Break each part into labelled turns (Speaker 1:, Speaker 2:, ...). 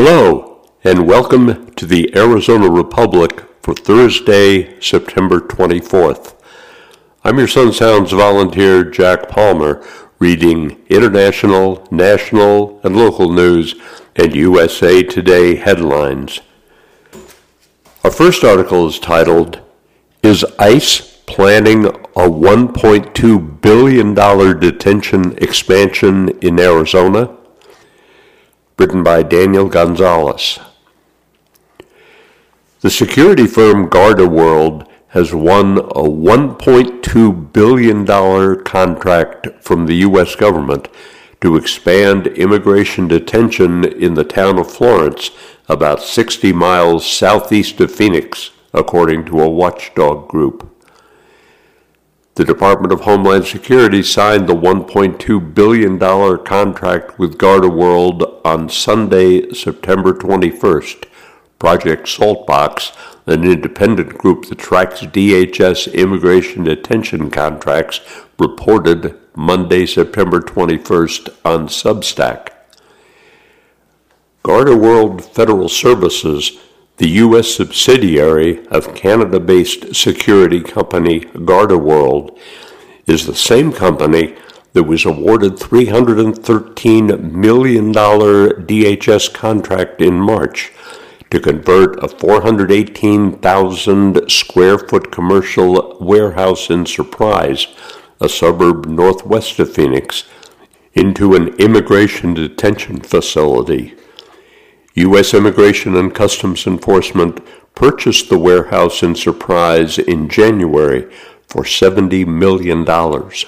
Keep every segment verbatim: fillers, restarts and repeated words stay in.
Speaker 1: Hello, and welcome to the Arizona Republic for Thursday, September twenty-fourth. I'm your Sun Sounds volunteer, Jack Palmer, reading international, national, and local news and U S A Today headlines. Our first article is titled, "Is ICE Planning a one point two billion dollars Detention Expansion in Arizona?" Written by Daniel Gonzalez. The security firm GardaWorld has won a one point two billion dollars contract from the U S government to expand immigration detention in the town of Florence, about sixty miles southeast of Phoenix, according to a watchdog group. The Department of Homeland Security signed the one point two billion dollars contract with GardaWorld on Sunday, September twenty-first. Project Saltbox, an independent group that tracks D H S immigration detention contracts, reported Monday, September twenty-first on Substack. GardaWorld Federal Services, the U S subsidiary of Canada-based security company GardaWorld, is the same company that was awarded three hundred thirteen million dollars D H S contract in March to convert a four hundred eighteen thousand square foot commercial warehouse in Surprise, a suburb northwest of Phoenix, into an immigration detention facility. U S Immigration and Customs Enforcement purchased the warehouse in Surprise in January for seventy million dollars.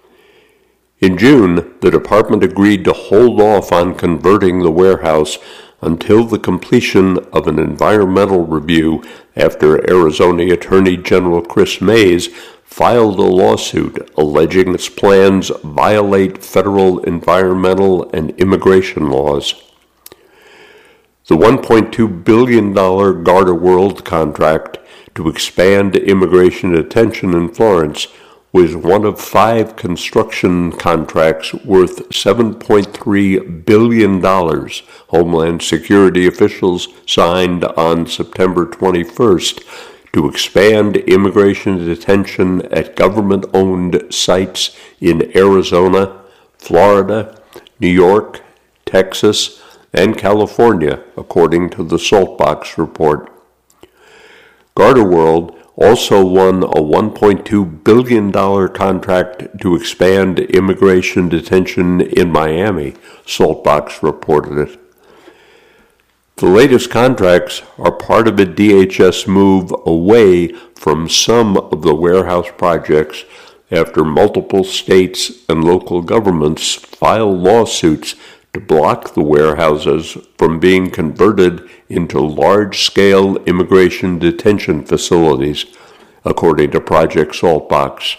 Speaker 1: In June, the department agreed to hold off on converting the warehouse until the completion of an environmental review after Arizona Attorney General Chris Mays filed a lawsuit alleging its plans violate federal environmental and immigration laws. The one point two billion dollars GardaWorld contract to expand immigration detention in Florence was one of five construction contracts worth seven point three billion dollars Homeland Security officials signed on September twenty-first to expand immigration detention at government-owned sites in Arizona, Florida, New York, Texas, and California, according to the Saltbox report. GardaWorld also won a one point two billion dollars contract to expand immigration detention in Miami, Saltbox reported it. The latest contracts are part of a D H S move away from some of the warehouse projects after multiple states and local governments filed lawsuits to block the warehouses from being converted into large-scale immigration detention facilities, according to Project Saltbox.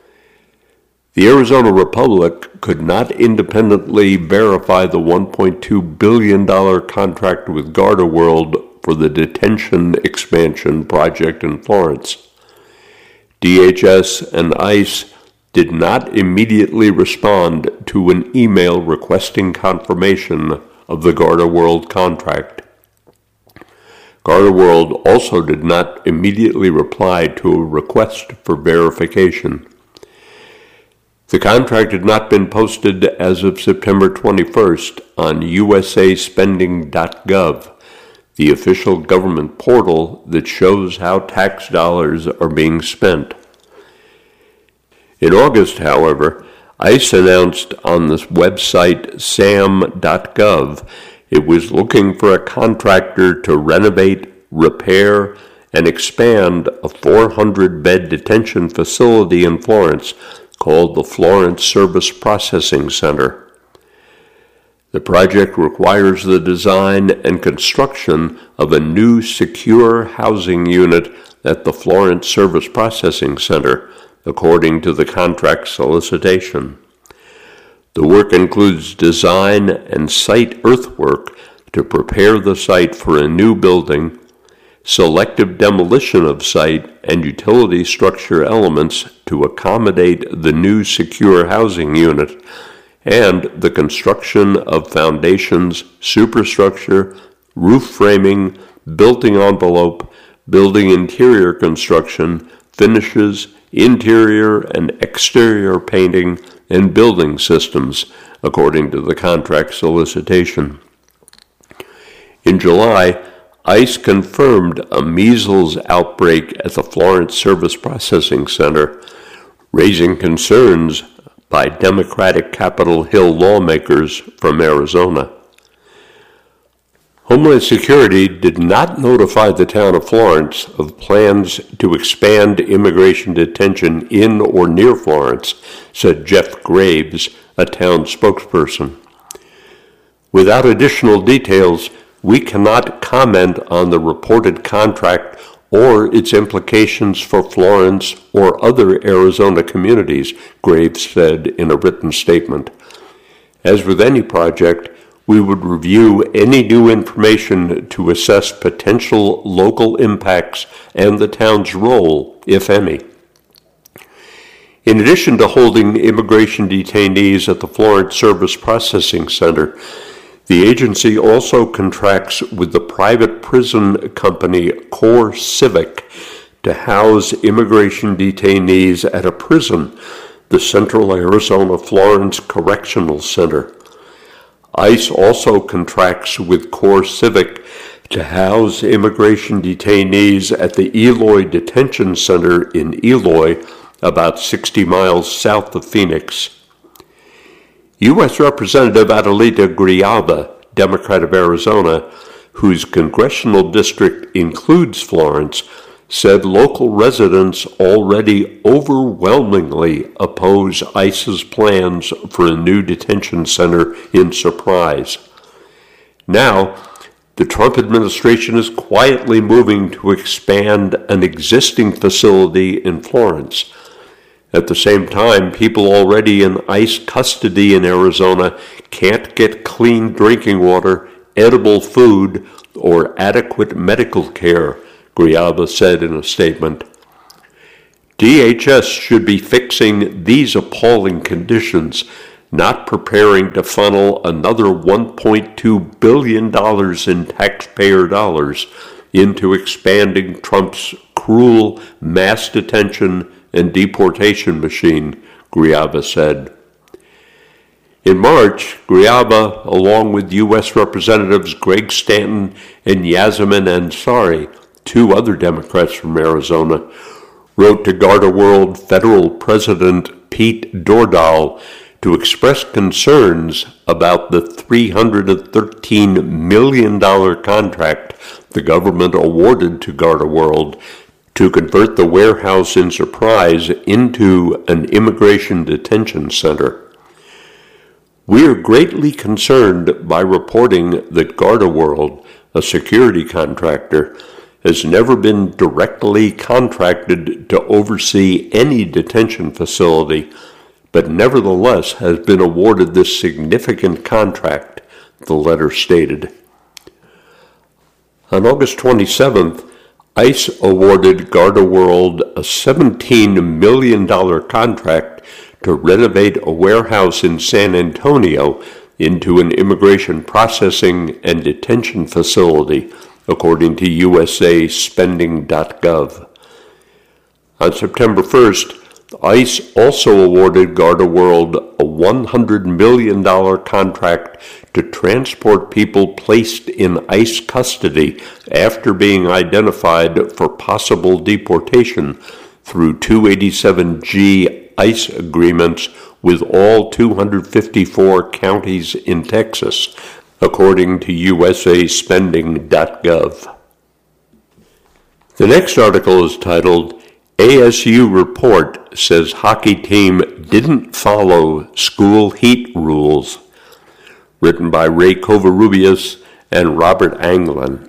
Speaker 1: The Arizona Republic could not independently verify the one point two billion dollars contract with GardaWorld for the detention expansion project in Florence. D H S and ICE did not immediately respond to an email requesting confirmation of the GardaWorld contract. GardaWorld also did not immediately reply to a request for verification. The contract had not been posted as of September twenty-first on U S A spending dot gov, the official government portal that shows how tax dollars are being spent. In August, however, ICE announced on the website sam dot gov it was looking for a contractor to renovate, repair, and expand a four hundred bed detention facility in Florence called the Florence Service Processing Center. The project requires the design and construction of a new secure housing unit at the Florence Service Processing Center, according to the contract solicitation. The work includes design and site earthwork to prepare the site for a new building, selective demolition of site and utility structure elements to accommodate the new secure housing unit, and the construction of foundations, superstructure, roof framing, building envelope, building interior construction, finishes, interior and exterior painting, and building systems, according to the contract solicitation. In July, ICE confirmed a measles outbreak at the Florence Service Processing Center, raising concerns by Democratic Capitol Hill lawmakers from Arizona. Homeland Security did not notify the town of Florence of plans to expand immigration detention in or near Florence, said Jeff Graves, a town spokesperson. Without additional details, we cannot comment on the reported contract or its implications for Florence or other Arizona communities, Graves said in a written statement. As with any project, we would review any new information to assess potential local impacts and the town's role, if any. In addition to holding immigration detainees at the Florence Service Processing Center, the agency also contracts with the private prison company CoreCivic to house immigration detainees at a prison, the Central Arizona Florence Correctional Center. ICE also contracts with CoreCivic to house immigration detainees at the Eloy Detention Center in Eloy, about sixty miles south of Phoenix. U S Representative Adelita Grijalva, Democrat of Arizona, whose congressional district includes Florence, said local residents already overwhelmingly oppose ICE's plans for a new detention center in Surprise. Now, the Trump administration is quietly moving to expand an existing facility in Florence. At the same time, people already in ICE custody in Arizona can't get clean drinking water, edible food, or adequate medical care, Grijalva said in a statement. D H S should be fixing these appalling conditions, not preparing to funnel another one point two billion dollars in taxpayer dollars into expanding Trump's cruel mass detention and deportation machine, Grijalva said. In March, Grijalva, along with U S Representatives Greg Stanton and Yasamin Ansari, two other Democrats from Arizona, wrote to GardaWorld Federal President Pete Dordal to express concerns about the three hundred thirteen million dollars contract the government awarded to GardaWorld to convert the warehouse in Surprise into an immigration detention center. We are greatly concerned by reporting that GardaWorld, a security contractor, has never been directly contracted to oversee any detention facility, but nevertheless has been awarded this significant contract, the letter stated. On August twenty-seventh, ICE awarded GardaWorld a seventeen million dollars contract to renovate a warehouse in San Antonio into an immigration processing and detention facility, according to U S A Spending dot gov. On September first, ICE also awarded GardaWorld a one hundred million dollars contract to transport people placed in ICE custody after being identified for possible deportation through two eighty-seven G ICE agreements with all two hundred fifty-four counties in Texas, according to U S A Spending dot gov. The next article is titled, A S U Report Says Hockey Team Didn't Follow School Heat Rules, written by Ray Covarrubias and Robert Anglin.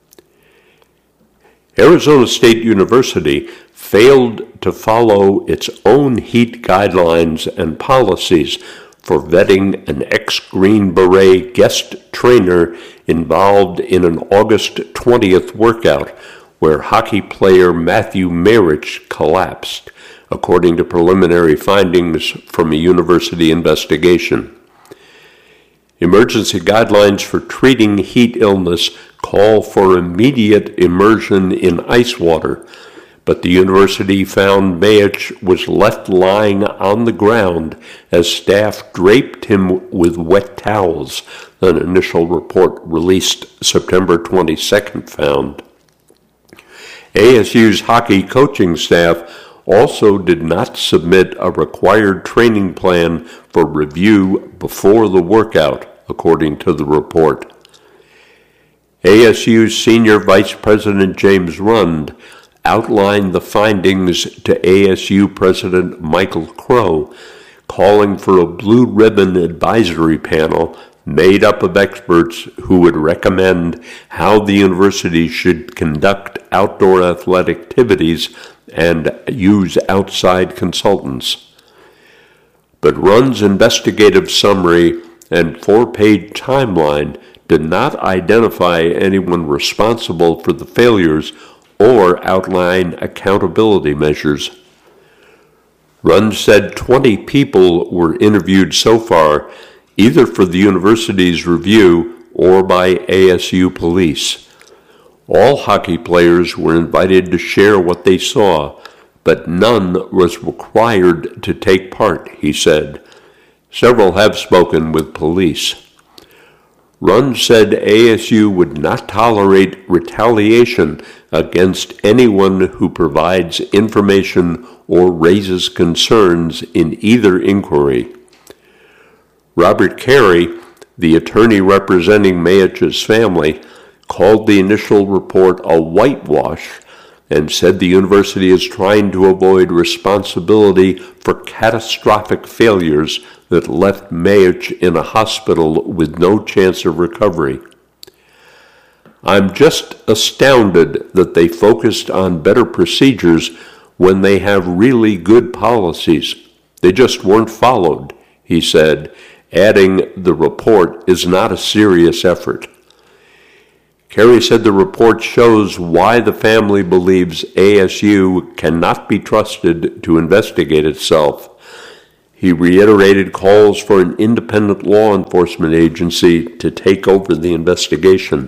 Speaker 1: Arizona State University failed to follow its own heat guidelines and policies for vetting an ex-Green Beret guest trainer involved in an August twentieth workout where hockey player Matthew Marich collapsed, according to preliminary findings from a university investigation. Emergency guidelines for treating heat illness call for immediate immersion in ice water, but the university found Mayich was left lying on the ground as staff draped him with wet towels, an initial report released September twenty-second found. A S U's hockey coaching staff also did not submit a required training plan for review before the workout, according to the report. A S U's Senior Vice President James Rund outlined the findings to A S U President Michael Crow, calling for a blue ribbon advisory panel made up of experts who would recommend how the university should conduct outdoor athletic activities and use outside consultants. But Rund's investigative summary and four-page timeline did not identify anyone responsible for the failures or outline accountability measures. Rund said twenty people were interviewed so far, either for the university's review or by A S U police. All hockey players were invited to share what they saw, but none was required to take part, he said. Several have spoken with police. Rund said A S U would not tolerate retaliation against anyone who provides information or raises concerns in either inquiry. Robert Carey, the attorney representing Mayich's family, called the initial report a whitewash and said the university is trying to avoid responsibility for catastrophic failures that left Mayich in a hospital with no chance of recovery. I'm just astounded that they focused on better procedures when they have really good policies. They just weren't followed, he said, adding the report is not a serious effort. Carey said the report shows why the family believes A S U cannot be trusted to investigate itself. He reiterated calls for an independent law enforcement agency to take over the investigation.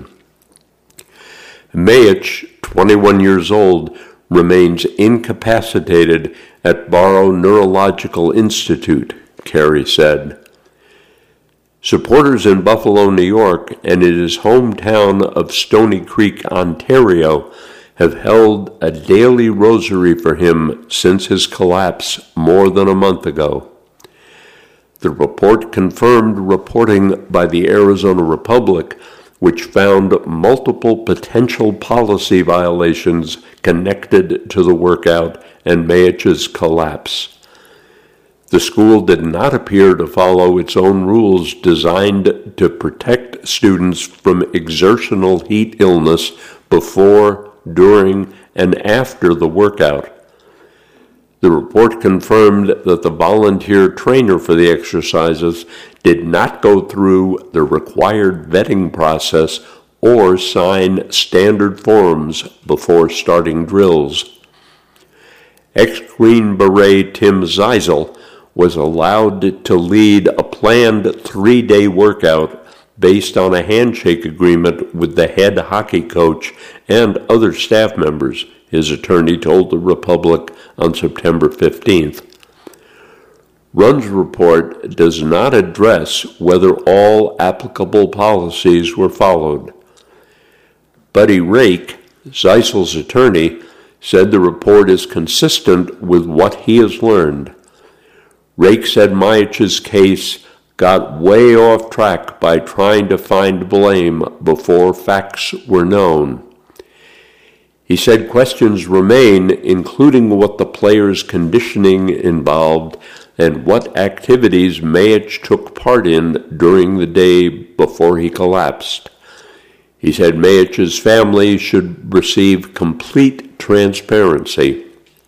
Speaker 1: Mayich, twenty-one years old, remains incapacitated at Barrow Neurological Institute, Carey said. Supporters in Buffalo, New York, and in his hometown of Stony Creek, Ontario, have held a daily rosary for him since his collapse more than a month ago. The report confirmed reporting by the Arizona Republic, which found multiple potential policy violations connected to the workout and Mayich's collapse. The school did not appear to follow its own rules designed to protect students from exertional heat illness before, during, and after the workout. The report confirmed that the volunteer trainer for the exercises did not go through the required vetting process or sign standard forms before starting drills. Ex-Green Beret Tim Zeisel was allowed to lead a planned three-day workout based on a handshake agreement with the head hockey coach and other staff members, his attorney told the Republic on September fifteenth. Rund's report does not address whether all applicable policies were followed. Buddy Rake, Zeisel's attorney, said the report is consistent with what he has learned. Rake said Mayich's case got way off track by trying to find blame before facts were known. He said questions remain, including what the players' conditioning involved and what activities Mayich took part in during the day before he collapsed. He said Mayich's family should receive complete transparency.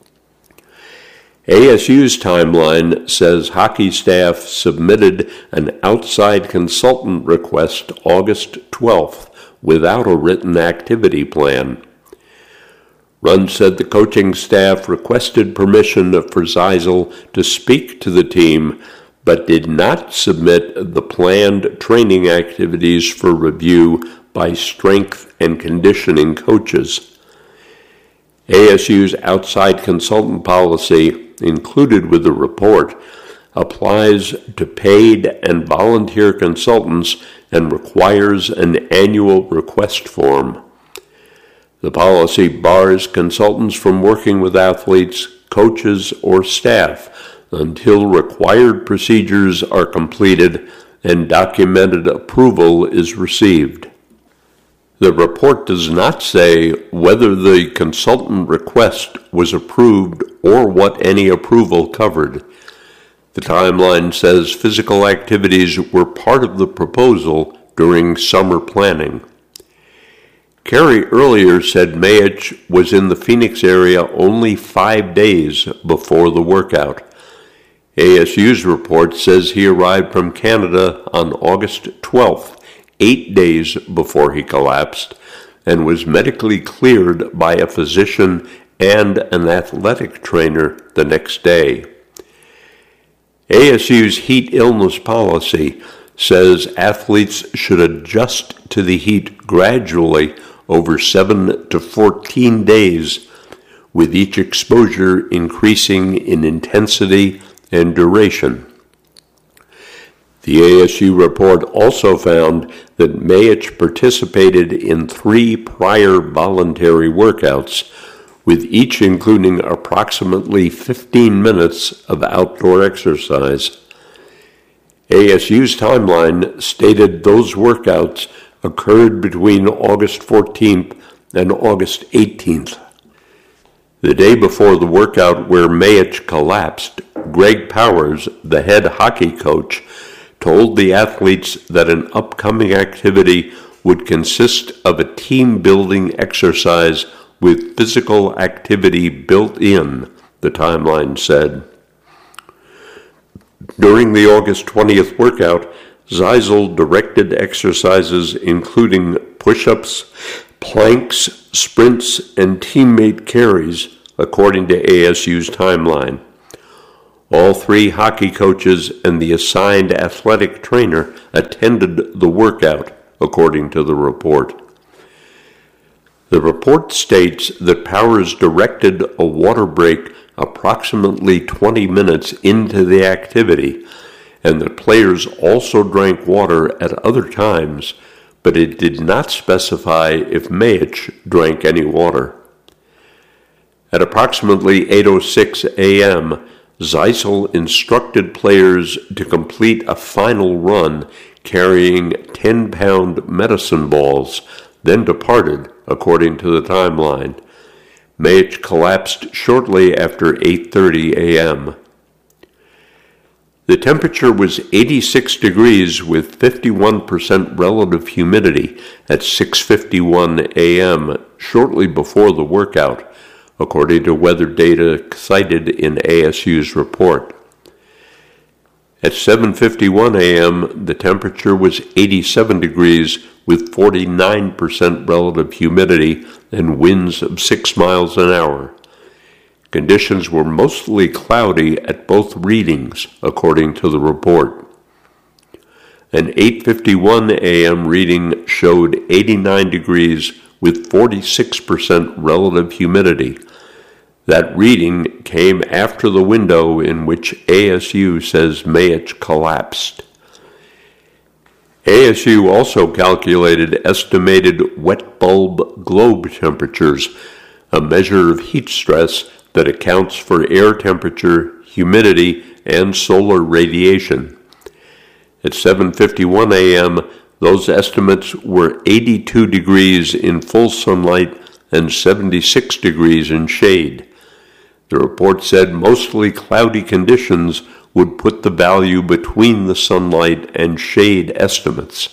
Speaker 1: A S U's timeline says hockey staff submitted an outside consultant request August twelfth without a written activity plan. Rund said the coaching staff requested permission for Zeisel to speak to the team, but did not submit the planned training activities for review by strength and conditioning coaches. A S U's outside consultant policy, included with the report, applies to paid and volunteer consultants and requires an annual request form. The policy bars consultants from working with athletes, coaches, or staff until required procedures are completed and documented approval is received. The report does not say whether the consultant request was approved or what any approval covered. The timeline says physical activities were part of the proposal during summer planning. Carey earlier said Mayich was in the Phoenix area only five days before the workout. A S U's report says he arrived from Canada on August twelfth, eight days before he collapsed, and was medically cleared by a physician and an athletic trainer the next day. A S U's heat illness policy says athletes should adjust to the heat gradually over seven to fourteen days, with each exposure increasing in intensity and duration. The A S U report also found that Mayich participated in three prior voluntary workouts, with each including approximately fifteen minutes of outdoor exercise. A S U's timeline stated those workouts occurred between August fourteenth and August eighteenth. The day before the workout where Mayich collapsed, Greg Powers, the head hockey coach, told the athletes that an upcoming activity would consist of a team-building exercise with physical activity built in, the timeline said. During the August twentieth workout, Zeisel directed exercises including push-ups, planks, sprints, and teammate carries, according to A S U's timeline. All three hockey coaches and the assigned athletic trainer attended the workout, according to the report. The report states that Powers directed a water break approximately twenty minutes into the activity, and that players also drank water at other times, but it did not specify if Mayich drank any water. At approximately eight oh six a.m., Zeisel instructed players to complete a final run carrying ten-pound medicine balls, then departed, according to the timeline. Mayich collapsed shortly after eight thirty a.m. The temperature was eighty-six degrees with fifty-one percent relative humidity at six fifty-one a.m. shortly before the workout, according to weather data cited in A S U's report. At seven fifty-one a.m., the temperature was eighty-seven degrees with forty-nine percent relative humidity and winds of six miles an hour. Conditions were mostly cloudy at both readings, according to the report. An eight fifty-one a.m. reading showed eighty-nine degrees with forty-six percent relative humidity. That reading came after the window in which A S U says Mayich collapsed. A S U also calculated estimated wet bulb globe temperatures, a measure of heat stress that accounts for air temperature, humidity, and solar radiation. At seven fifty-one a.m., those estimates were eighty-two degrees in full sunlight and seventy-six degrees in shade. The report said mostly cloudy conditions would put the value between the sunlight and shade estimates.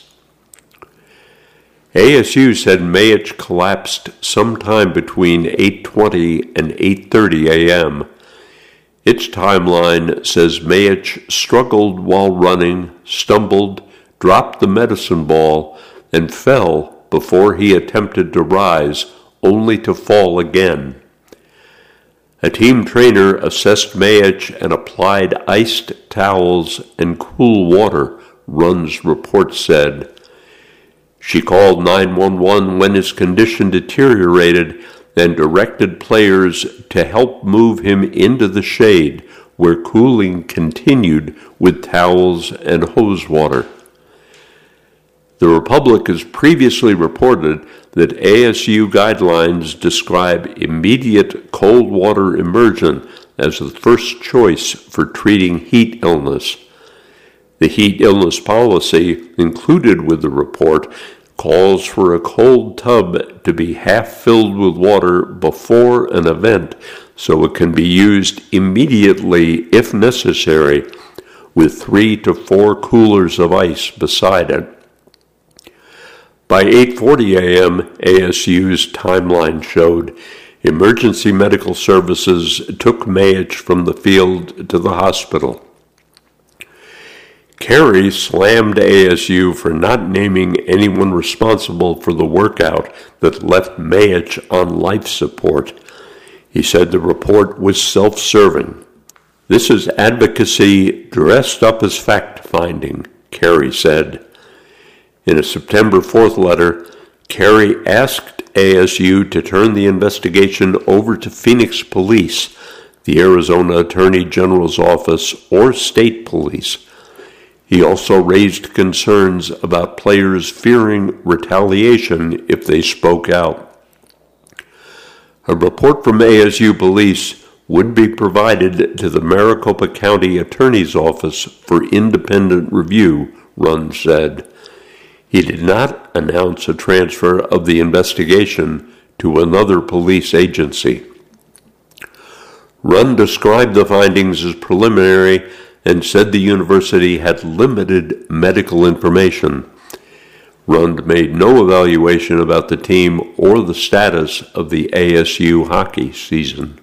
Speaker 1: A S U said Mayich collapsed sometime between eight twenty and eight thirty a.m. Its timeline says Mayich struggled while running, stumbled, dropped the medicine ball, and fell before he attempted to rise, only to fall again. A team trainer assessed Mayich and applied iced towels and cool water, Rund's report said. She called nine one one when his condition deteriorated and directed players to help move him into the shade, where cooling continued with towels and hose water. The Republic has previously reported that A S U guidelines describe immediate cold water immersion as the first choice for treating heat illness. The heat illness policy included with the report calls for a cold tub to be half filled with water before an event so it can be used immediately if necessary, with three to four coolers of ice beside it. By eight forty a.m., A S U's timeline showed emergency medical services took Mayich from the field to the hospital. Carey slammed A S U for not naming anyone responsible for the workout that left Mayich on life support. He said the report was self-serving. This is advocacy dressed up as fact-finding, Carey said. In a September fourth letter, Carey asked A S U to turn the investigation over to Phoenix Police, the Arizona Attorney General's office, or state police. He also raised concerns about players fearing retaliation if they spoke out. A report from A S U police would be provided to the Maricopa County Attorney's Office for independent review, Rund said. He did not announce a transfer of the investigation to another police agency. Rund described the findings as preliminary and said the university had limited medical information. Rund made no evaluation about the team or the status of the A S U hockey season.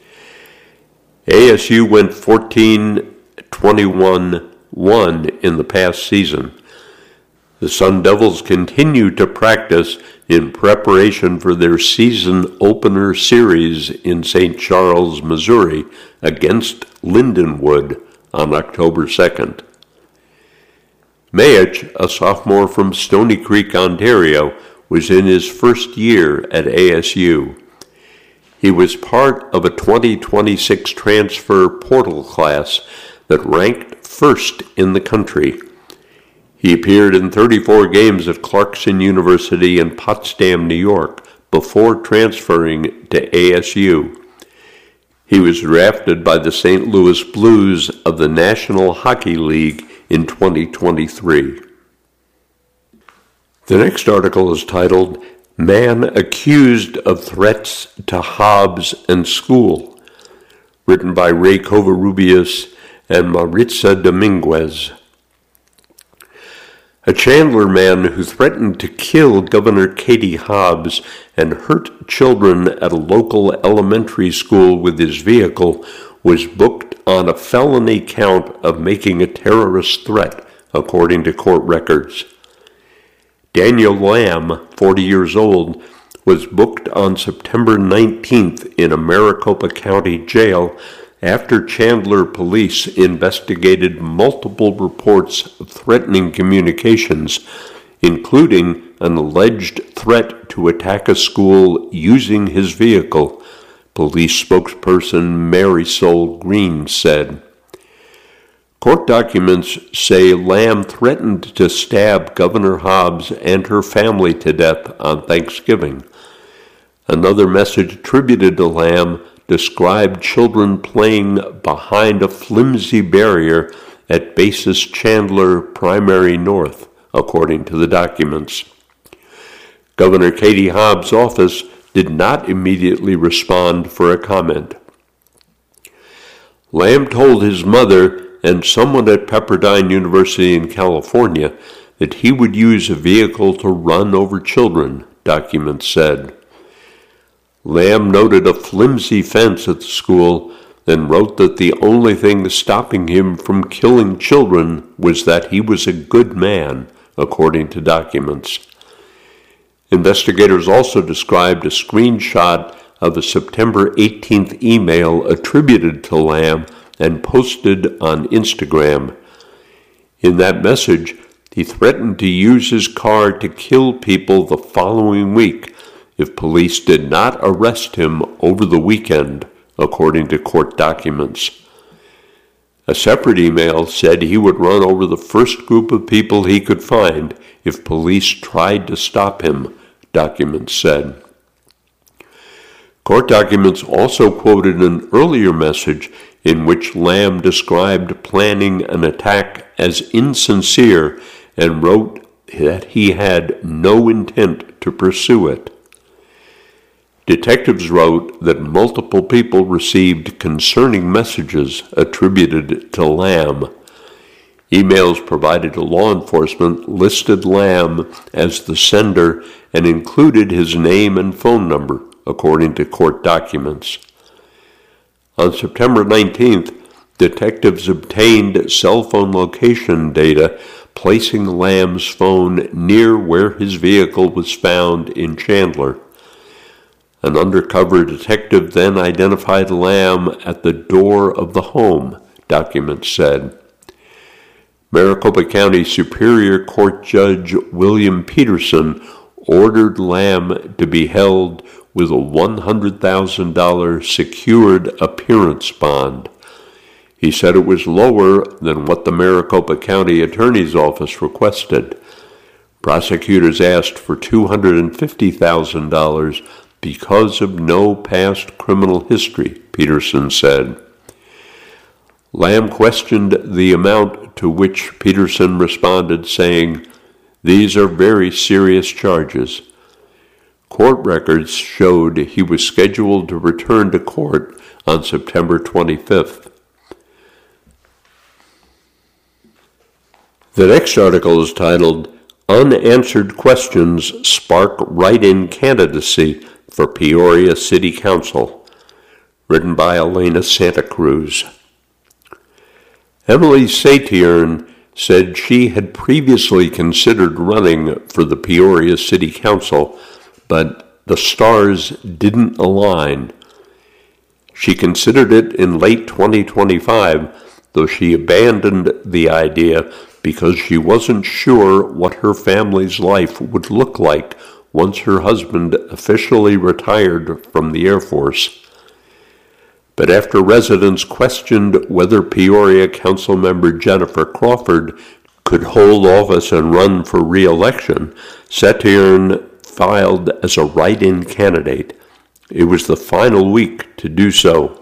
Speaker 1: A S U went fourteen twenty-one one in the past season. The Sun Devils continue to practice in preparation for their season opener series in Saint Charles, Missouri, against Lindenwood on October second. Mayich, a sophomore from Stony Creek, Ontario, was in his first year at A S U. He was part of a twenty twenty-six transfer portal class that ranked first in the country. He appeared in thirty-four games at Clarkson University in Potsdam, New York, before transferring to A S U. He was drafted by the Saint Louis Blues of the National Hockey League in twenty twenty-three. The next article is titled, Man Accused of Threats to Hobbs and School, written by Ray Covarrubias and Maritza Dominguez. A Chandler man who threatened to kill Governor Katie Hobbs and hurt children at a local elementary school with his vehicle was booked on a felony count of making a terrorist threat, according to court records. Daniel Lamb, forty years old, was booked on September nineteenth in a Maricopa County jail after Chandler police investigated multiple reports of threatening communications, including an alleged threat to attack a school using his vehicle, police spokesperson Marisol Green said. Court documents say Lamb threatened to stab Governor Hobbs and her family to death on Thanksgiving. Another message attributed to Lamb described children playing behind a flimsy barrier at Basis Chandler Primary North, according to the documents. Governor Katie Hobbs' office did not immediately respond for a comment. Lamb told his mother and someone at Pepperdine University in California that he would use a vehicle to run over children, documents said. Lamb noted a flimsy fence at the school, then wrote that the only thing stopping him from killing children was that he was a good man, according to documents. Investigators also described a screenshot of a September eighteenth email attributed to Lamb and posted on Instagram. In that message, he threatened to use his car to kill people the following week if police did not arrest him over the weekend, according to court documents. A separate email said he would run over the first group of people he could find if police tried to stop him, documents said. Court documents also quoted an earlier message in which Lamb described planning an attack as insincere and wrote that he had no intent to pursue it. Detectives wrote that multiple people received concerning messages attributed to Lamb. Emails provided to law enforcement listed Lamb as the sender and included his name and phone number, according to court documents. On September nineteenth, detectives obtained cell phone location data placing Lamb's phone near where his vehicle was found in Chandler. An undercover detective then identified Lamb at the door of the home, documents said. Maricopa County Superior Court Judge William Peterson ordered Lamb to be held with a one hundred thousand dollars secured appearance bond. He said it was lower than what the Maricopa County Attorney's Office requested. Prosecutors asked for two hundred fifty thousand dollars because of no past criminal history, Peterson said. Lamb questioned the amount, to which Peterson responded, saying, "These are very serious charges." Court records showed he was scheduled to return to court on September twenty-fifth. The next article is titled, "Unanswered Questions Spark Write-in Candidacy for Peoria City Council," written by Elena Santa Cruz. Emily Satyern said she had previously considered running for the Peoria City Council, but the stars didn't align. She considered it in late twenty twenty-five, though she abandoned the idea because she wasn't sure what her family's life would look like once her husband officially retired from the Air Force. But after residents questioned whether Peoria Councilmember Jennifer Crawford could hold office and run for re-election, Satyern filed as a write-in candidate. It was the final week to do so.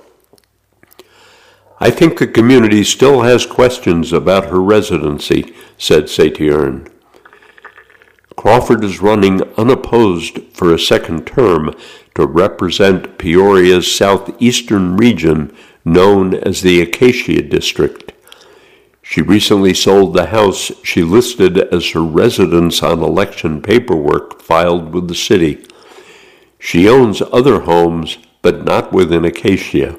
Speaker 1: "I think the community still has questions about her residency," said Satyern. Crawford is running unopposed for a second term to represent Peoria's southeastern region known as the Acacia District. She recently sold the house she listed as her residence on election paperwork filed with the city. She owns other homes, but not within Acacia.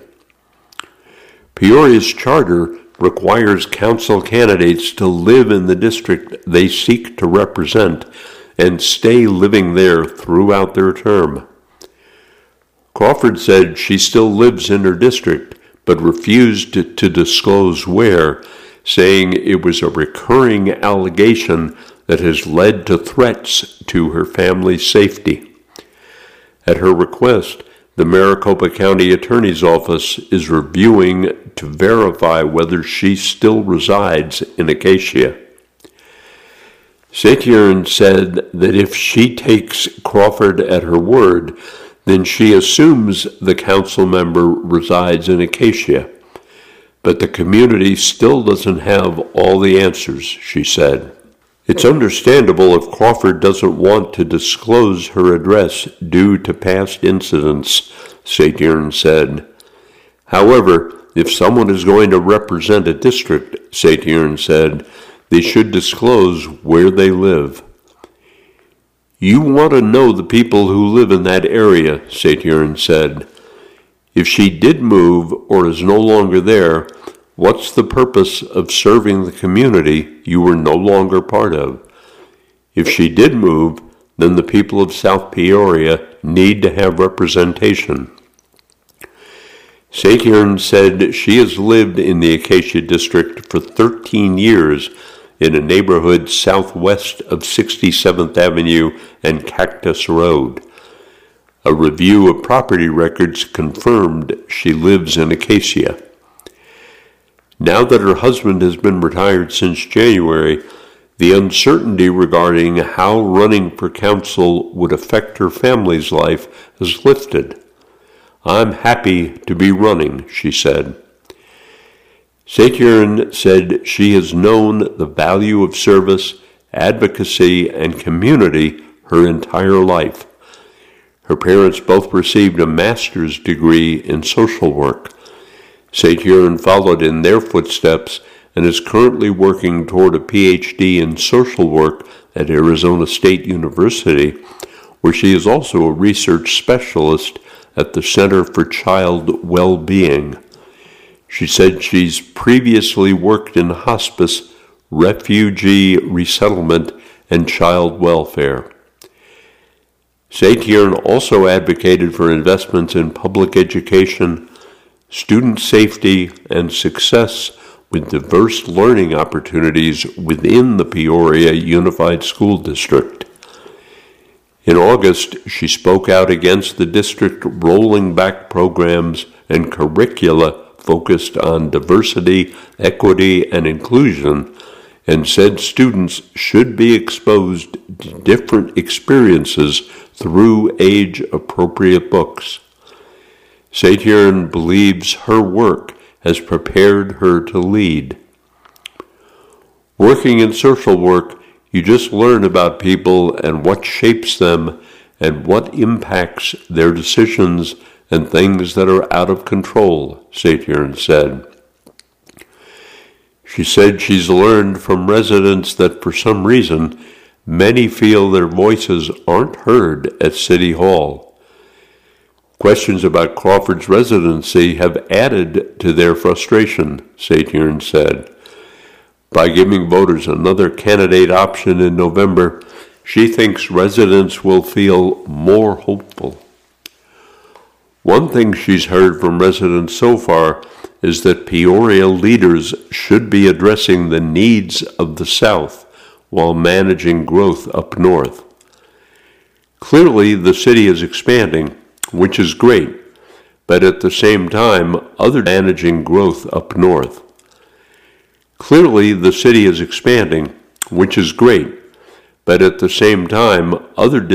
Speaker 1: Peoria's charter requires council candidates to live in the district they seek to represent and stay living there throughout their term. Crawford said she still lives in her district, but refused to, to disclose where, saying it was a recurring allegation that has led to threats to her family's safety. At her request, the Maricopa County Attorney's Office is reviewing to verify whether she still resides in Acacia. Satyern said that if she takes Crawford at her word, then she assumes the council member resides in Acacia. But the community still doesn't have all the answers, she said. It's understandable if Crawford doesn't want to disclose her address due to past incidents, Satyern said. However, if someone is going to represent a district, Satyern said, they should disclose where they live. You want to know the people who live in that area, Satyern said. If she did move or is no longer there, what's the purpose of serving the community you were no longer part of? If she did move, then the people of South Peoria need to have representation. Satyern said she has lived in the Acacia District for thirteen years in a neighborhood southwest of sixty-seventh Avenue and Cactus Road. A review of property records confirmed she lives in Acacia. Now that her husband has been retired since January, the uncertainty regarding how running for council would affect her family's life has lifted. "I'm happy to be running," she said. Satyern said she has known the value of service, advocacy, and community her entire life. Her parents both received a master's degree in social work. Satyern followed in their footsteps and is currently working toward a P H D in social work at Arizona State University, where she is also a research specialist at the Center for Child Well-Being. She said she's previously worked in hospice, refugee resettlement, and child welfare. Satyern also advocated for investments in public education, student safety, and success with diverse learning opportunities within the Peoria Unified School District. In August, she spoke out against the district rolling back programs and curricula focused on diversity, equity, and inclusion, and said students should be exposed to different experiences through age-appropriate books. Satyern believes her work has prepared her to lead. Working in social work, you just learn about people and what shapes them and what impacts their decisions and things that are out of control, Satyern said. She said she's learned from residents that for some reason, many feel their voices aren't heard at City Hall. Questions about Crawford's residency have added to their frustration, Satyern said. By giving voters another candidate option in November, she thinks residents will feel more hopeful. One thing she's heard from residents so far is that Peoria leaders should be addressing the needs of the South while managing growth up north. Clearly, the city is expanding, which is great, but at the same time, other managing growth up north. Clearly, the city is expanding, which is great, but at the same time, other